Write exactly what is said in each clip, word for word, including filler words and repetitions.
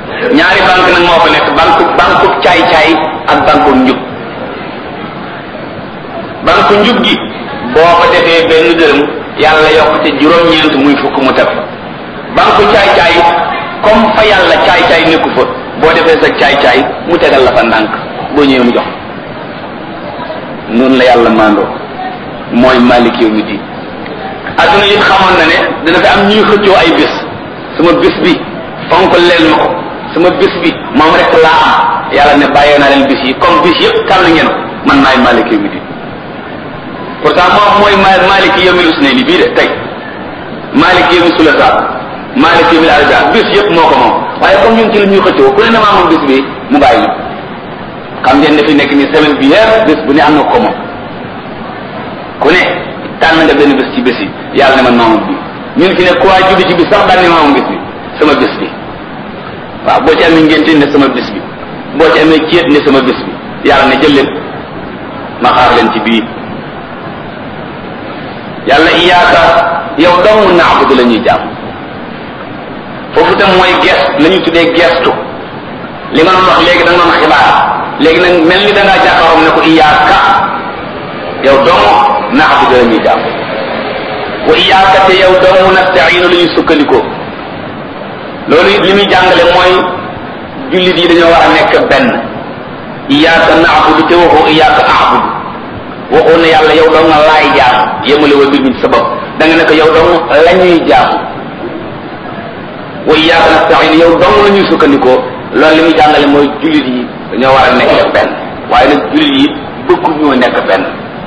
ñaari banque nag moo fa nekk banque banque caay-caay ak banque njub. banque njub gi boo ko defee benn dërëm yàlla yokk ci juróom-ñeent muy fukk mu teg fa. banque caay-caay comme fa yàlla caay-caay nekku fa boo defee sa caay-caay mu tegal la fa ndànk boo ñëwee mu jox. noonu la yàlla maandoo mooy malik yow mi di adduna it xamoon na ne dina fi am ñuy xëccoo ay bés sama bés bi fonk leen ma ko sama bés bi moom rek laa am yàlla ne bàyyee naa leen bés yi comme bés yëpp tànn ngeen man maay malik yow mi di pourtant moom mooy malik yow mi lus ne ni bii de tey malik yow mi sulasa malik yow mi arja bés yëpp moo ko moom waaye comme ñun ci la ñuy xëccoo ku ne na maa moom bés bi mu bàyyi xam ngeen ne fi nekk ni semaine bi yëpp bés bu ne am na ko moom ku ne tànn nga benn bés ci bés yi yàlla ne man maamam bi ñun fi ne ku waa juddi ci bis sax daan ne maamam bés bi sama bés bi waaw boo ci amee ngénte ne sama bés bi boo ci amee céet ne sama bés bi yàlla ne jël leen ma xaar leen ci bii yàlla iyaaka yow dong naabudu la ñuy jàmm foofu tam mooy ges la ñuy tuddee gestu li nga doon wax léegi da nga doon xibaar léegi nag mel ni da ngaa jàkkaaroon ne ko iyaaka yow dong naabudu la ñuy jàmm wa iyaaka te yow dong nasta'iinu la ñuy sukkandikoo loolu it li muy jàngale mooy jullit yi dañoo war a nekk benn iyaaka naabudu te waxoo iyaaka aabudu waxoo ne yàlla yow dong laay jaam yemale wa mbir mi ci sa bopp da nga ne ko yow dong la ñuy jaam wa iyaaka nasta'iinu yow dong la ñuy sukkandikoo loolu li muy jàngale mooy jullit yi dañoo war a nekk benn waaye nag jullit yi bëggu ñoo nekk benn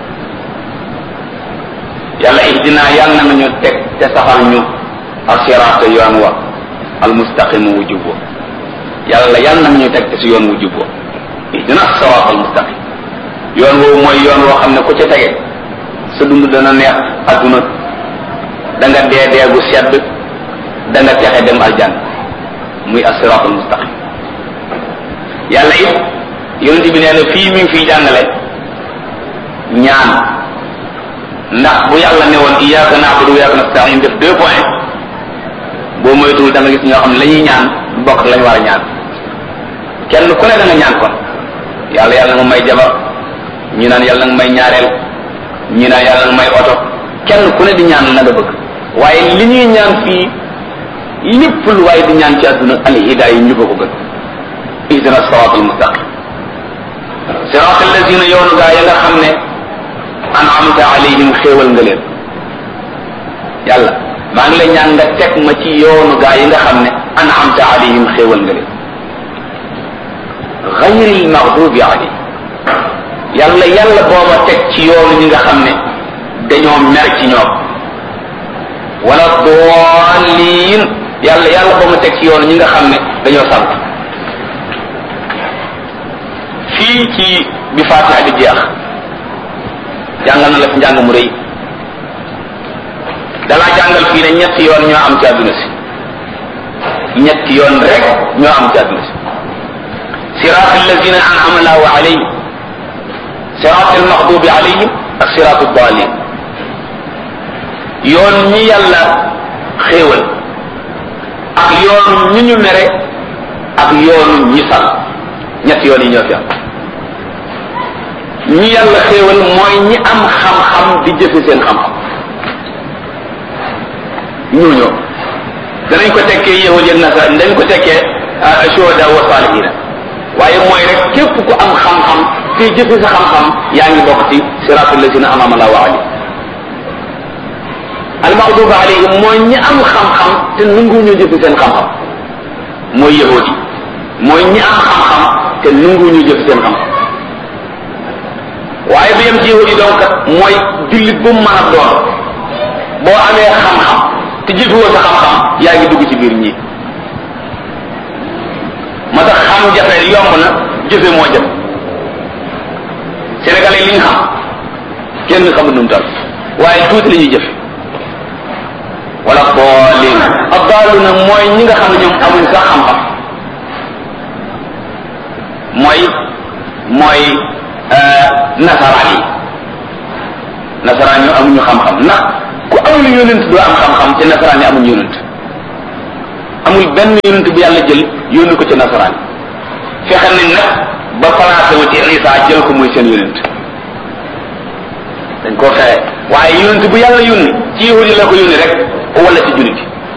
yàlla ihdina yàlla na ñu teg te saxal ñu as-siraata yoon wa al-mustaqim wu jub wa yàlla yàlla na ñu teg te si yoon wu jub wa ihdina as-siraata al-mustaqim yoon woowu mooy yoon woo xam ne ku ca tege sa dund dana neex adduna da nga dee dee gu sedd da nga texe dem aljanna muy as-siraata al-mustaqim yàlla it yonent bi nee na fii mi ngi fiy jàngale ñaan ndax bu yàlla ne woon iyyaka na'budu wa iyyaka nasta'in def deux points boo moytuwul da nga gis ñoo xam ne la ñuy ñaan du bokk lañu war a ñaan kenn ku ne da nga ñaan kon yàlla yàlla nga may jabar ñi naan yàlla nga may ñaareel ñi naan yàlla nga may oto kenn ku ne di ñaan la nga bëgg waaye li ñuy ñaan fii lépp lu waaye di ñaan ci àdduna al hidaaya ñu ko ko gën ihdina siraat al mustaqim siraat allazina yoonu gaa ya nga xam ne an'amta alayhim xéewal nga leen yàlla maa ngi lay ñaan nga teg ma ci yoonu gaa yi nga xam ne an'amta alayhim xéewal nga leen ghayril maghdubi alayhim yàlla yàlla booba teg ci yoonu ñi nga xam ne dañoo mer ci ñoom wala daalliin yàlla yàlla booba teg ci yoonu ñi nga xam ne dañoo sant fii ci bi Faatiha di jeex jàngal na la fi njàng mu rëy dalaa jàngal fii ne ñetti yoon ñoo am ci àdduna si ñetti yoon rek ñoo am ci àdduna si siraat allazina an'ama Allahu alayhim siraat almaghdubi alayhim ak siraatu daalin yoon ñi yàlla xéewal ak yoon ñi ñu mere ak yoonu ñi sal ñetti yoon yi ñoo fi am ñi yàlla xéewal mooy ñi am xam-xam di jëfe seen xam-xam ñooñu danañ ko tekkee yahud ak nasara dañ ko tekkee shuhada wa salihina waaye mooy rek képp ku am xam-xam te jëfe sa xam-xam yaa ngi bokk ci siratul lazina an'ama Allahu alayhim al-maghdubi alayhim mooy ñi am xam-xam te nangu ñu jëfe seen xam-xam mooy yahud yi mooy ñi am xam-xam te nangu ñu jëfe seen xam-xam waaye bi yem ci yahud yi donc mooy jullit bu mu mën a doon boo amee xam-xam te jëfewoo sa xam-xam yaa ngi dugg ci biir ñi moo tax xam jafe yomb na jëfe moo jëm Sénégalais yi li ñu xam kenn xamul nu mu toll waaye tuuti la ñuy jëfe wala daalin ak daalu na mooy ñi nga xam ne ñoom amuñ sax xam-xam mooy mooy nasaraan yi nasaraan yi amuñu xam-xam ndax ku amul yonent doo am xam-xam te nasaraan yi amuñu yonent amul benn yonent bu yàlla jël yónni ko ci nasaraan fexe nañ nag ba placé wu ci Isa jël ko muy seen yonent dañ koo fexe waaye yonent bu yàlla yónni ci yahudi la ko yónni rek wala ci jullit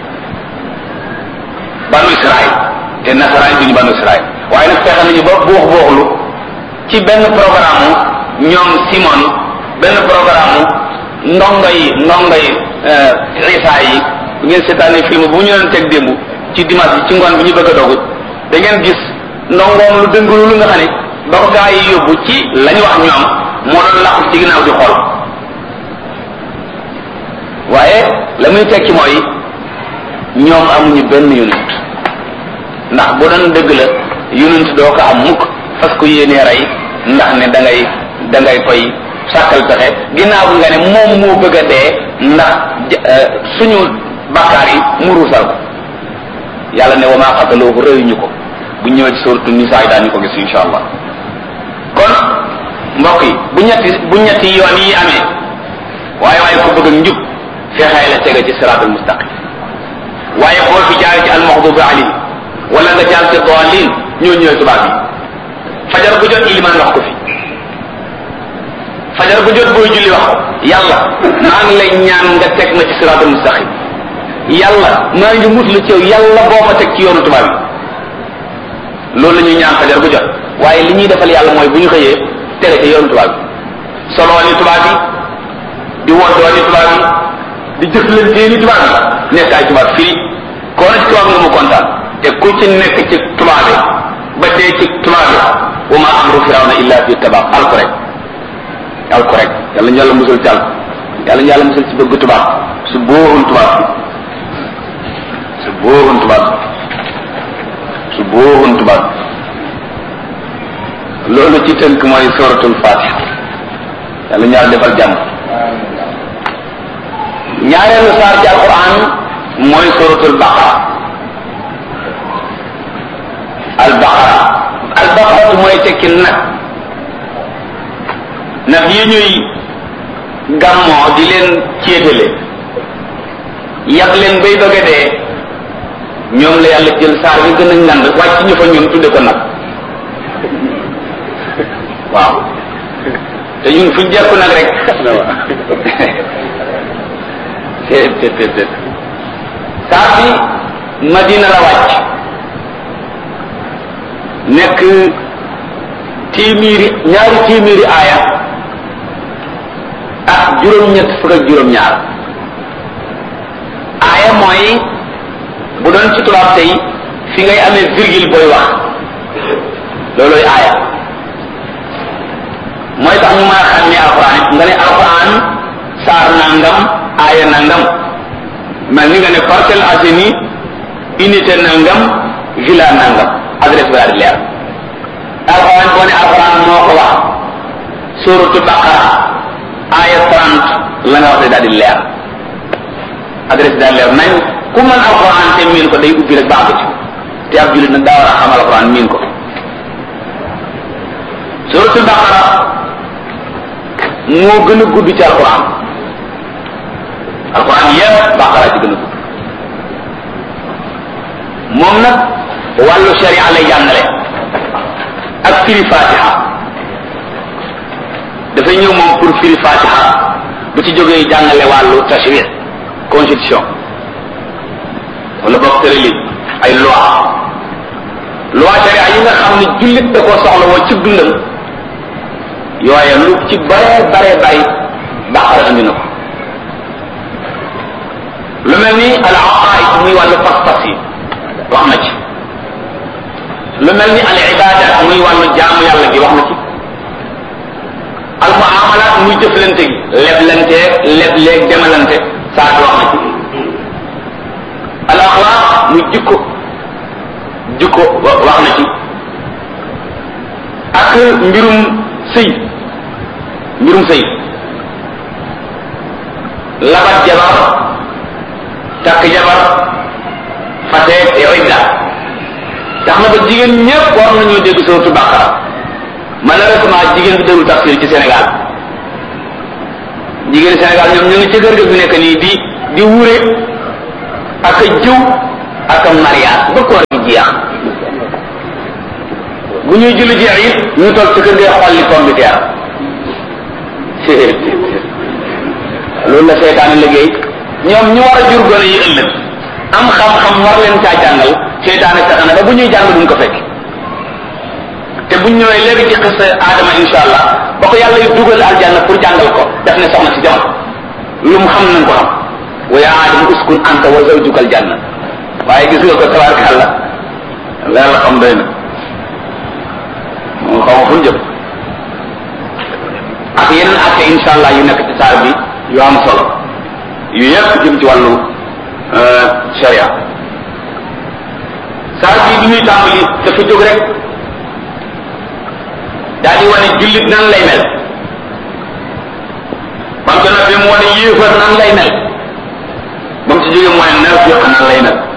banu Israël te nasaraan duñu banu Israël waaye nag fexe nañu ba buux buuxlu ci benn programme ñoom Simon benn programme ndongo yi ndongo yi Isa yi bu ngeen seetaanee film bu ñu leen teg démb ci dimanche bi ci ngoon bi ñu bëgg a dogu da ngeen gis ndongoom lu dëngulu lu nga xam ne ba ko gaa yi yóbbu ci lañu wax ñoom moo doon làqu ci ginnaaw di xool waaye la muy tekki mooy ñoom amuñu benn yonent ndax bu doon dëgg la yonent doo ko am mukk fas ko yéenee rey ndax ne da ngay da ngay koy sàkkal pexe ginnaaw nga ne moom moo bëgg a dee ndax suñu bakkaar yi mu ruusal ko yàlla ne wa maa qataluuhu rëyuñu ko bu ñëwee ci suuratu Nisaa yi daañu ko gis insha allah kon mbokk yi bu ñetti bu ñetti yoon yi amee waaye waaye ko bëgg njub fexee la tege ci siraatul mustaqim waaye boo fi jaar ci almaxdubi alayhi wala nga jaar ci daalin ñoo ñëwee tubaab yi fajar bu jot ilimaan wax ko fi fajar bu jot booy julli wax ko yàlla maa ngi lay ñaan nga teg ma ci siraatul mustaqim yàlla maa ngi muslu ci yow yàlla boo ma teg ci yoonu tubaab yi loolu la ñuy ñaan fajar bu jot waaye li ñuy defal yàlla mooy bu ñu xëyee tere ci yoonu tubaab yi soloo ni tubaab yi di woddoo ni tubaab yi di jëflantee ni tubaab yi nekk ay tubaab fii koo na ci tubaab nga mu kontaan te ku ci nekk ci tubaab yi ba dee ci tubaab yi wa ma amru firawna illa fi tabaab alku rek alku rek yàlla ñu yàlla musal ci alku yàlla ñu yàlla musal ci bëgg tubaab su bóorun tubaab bi su bóorun tubaab bi su bóorun tubaab bi loolu ci tënk mooy suratul fatiha yàlla ñu yàlla defal jàmm ñaareelu saar ci alquran mooy suratul baqara al baqara al baqara mooy tekki nag nag yi ñuy gàmmoo di leen céetale yàq leen bay doge dee ñoom la yàlla jël saar bi gën a ngand wàcc ñu fa ñun tudde ko nag waaw te ñun fuñ jekku nag rek té té té té saar bi Madina la wàcc nekk téeméeri ñaari téeméeri aaya ak juróom-ñett fukk ak juróom-ñaar aaya mooy bu doon ci tubaab tey fi ngay amee virgule booy wax loolooy aaya mooy tax ñu mën a xam ne alquran it nga ne alquran saar nangam aaya nangam mel ni nga ne Parcelles Assainies unité nangam villa nangam adresse bi daal di leer alquran boo ne alquran moo ko wax suratu baqara aaya trente la nga wax ne daal di leer adresse daal leer nañ ku mën alquran te miin ko day ubbi rek baax ci te ab jullit nag daa war a xam alquran miin ko suratu baqara moo gën a gudd ci alquran alquran yépp baqara ci gën a gudd moom nag wàllu sharia lay jàngale ak firi fatiha dafay ñëw moom pour firi fatiha bu ci jógee jàngale wàllu tashri' constitution wala boog tëralin ay loi loi sharia yi nga xam ne jullit da koo soxla woo ci dundam yooye lu ci bare bare bari baqara andi na ko lu mel ni al aqaid muy wàllu pas-pas yi wax na ci lu mel ni al ibadat muy wàllu jaamu yàlla gi wax na ci al muamalat muy jëflante gi leblante lebleeg demalante saa di wax na ci al axlaq muy jikko jikko wax na ci ak mbirum sëy mbirum sëy labat jabar takk jabar fateeg idda tax na ba jigéen ñëpp war nañoo dégg suratu baqara malheureusement jigéen bi déglu tafsir ci Sénégal jigéen Sénégal ñoom ñu ngi ci kër ga fi nekk nii di di wure ak a jëw ak mariage ba koor gi jeex bu ñuy julli jeex it ñu toog ci kër gi xool li pomme de terre loolu la seytaane liggéey ñoom ñu war a jur gone yi ëllëg am xam-xam war leen caa jàngal seytaane sax na ba bu ñuy jàng duñ ko fekk te buñ ñëwee léegi ci xis Adama insha allah ba ko yàlla yu dugal aljanna pour jàngal ko def ne soxna si jamono lu mu xam nañ ko xam wa yaa Aadama uskun anta wa zawjuka aljanna waaye gis nga ko tabaarkàlla leer la xam doy na moom xaw ma fu jëm ak yeneen acte insha allah yu nekk ci saar bi yu am solo yu yëpp jëm ci wàllu sharia saar bi bi ñuy tàmbali dafa jóg rek daal di wane jullit nan lay mel bam ko nag bi mu wane yéefar nan lay mel ba mu ci jógee mooy naafiq nan lay mel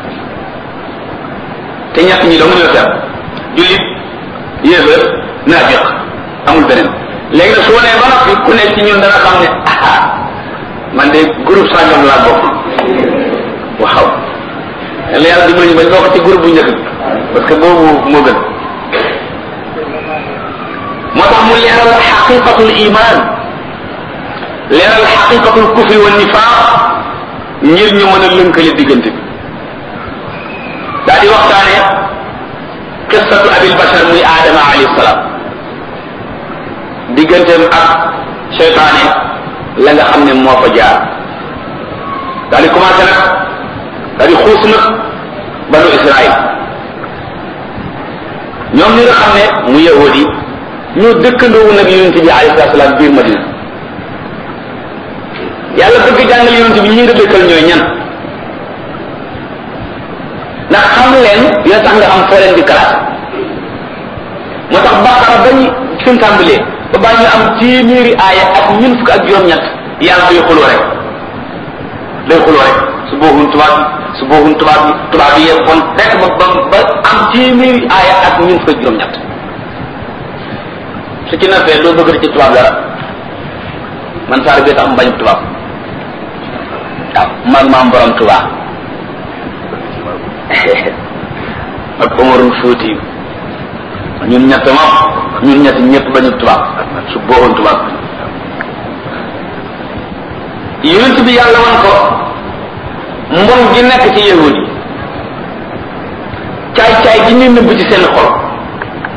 te ñett ñi dong ñoo seet jullit yéefar naafiq amul beneen léegi nag su wanee ba noppi ku nekk ci ñun dana xam ne ah man de groupe sangam laa bokk waaw la yàlla dimbali ñu bañ bokk ci groupe bu njëkk parce que boobu moo gën moo tax mu leeral xaqiqatul iman leeral xaqiqatul kufri wa nifaaq ngir ñu mën a lënkale diggante bi daa di waxtaane qissatu abil bashar muy aadama alayhi salaam digganteem ak seytaane la nga xam ne moo fa jaar daa di commencé nag daa di xuus nag banu israil ñoom ñi nga xam ne mu yahudi ñoo dëkkandoowu nag yonent bi alayhi salaam biir Madina yàlla bëgg jàngal yonent bi ñi nga dëkkal ñooy ñan ndax xam leen dina tax nga am foo leen di classe moo tax Baqara bañ fi mu tàmbalee ba baa ñu am téeméeri aaya ak ñun fukk ak juróom-ñett yàlla day xuloo rek day xuloo rek su booxun tubaab bi su booxun tubaab bi tubaab bi yee kon rek ba ba ba am téeméeri aaya ak ñun fukk ak juróom-ñett su ci nappee doo bëgg ci tubaab dara man saar bi tax mu bañ tubaab waaw mag maam borom tubaab ak Omarul Fuuti ñun ñett moom ñun ñett ñëpp bañu tubaab su booxoon tubaab yonent bi yàlla wan ko mbon gi nekk ci yahudi caay caay gi ñu nëbb ci seen xol